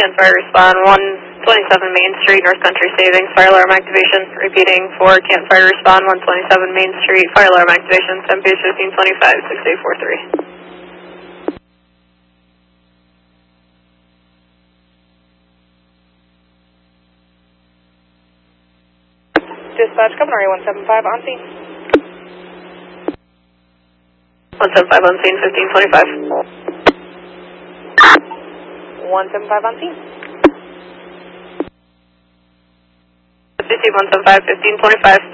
Can fire respond 127 Main Street, North Country Savings, fire alarm activation. Repeating for Can fire respond 127 Main Street, fire alarm activation, 10 page 1525, 6843. Dispatch, Covenary 175 on scene. 175 on scene, 1525. 175 on scene. CC 175, 1525.